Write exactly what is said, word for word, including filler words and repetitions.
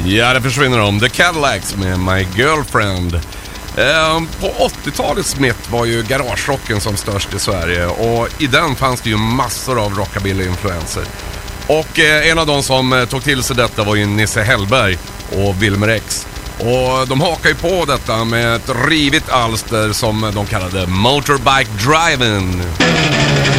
Ja, det försvinner de. The Cadillacs med My Girlfriend. Eh, på åttiotalets mitt var ju garagerocken som störst i Sverige. Och i den fanns det ju massor av rockabilly-influenser. Och eh, en av de som eh, tog till sig detta var ju Nisse Hellberg och Wilmer X. Och de hakar ju på detta med ett rivigt alster som de kallade Motorbike Driving.